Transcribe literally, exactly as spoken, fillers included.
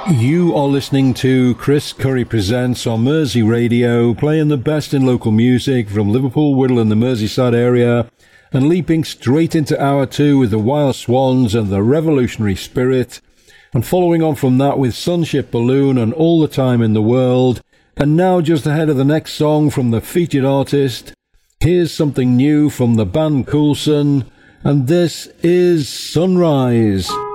You are listening to Chris Curry Presents on Mersey Radio, playing the best in local music from Liverpool, Whittle and the Merseyside area, and leaping straight into hour two with the Wild Swans and the Revolutionary Spirit, and following on from that with Sunship Balloon and All the Time in the World. And now, just ahead of the next song from the featured artist, here's something new from the band Coulson, and this is Sunrise.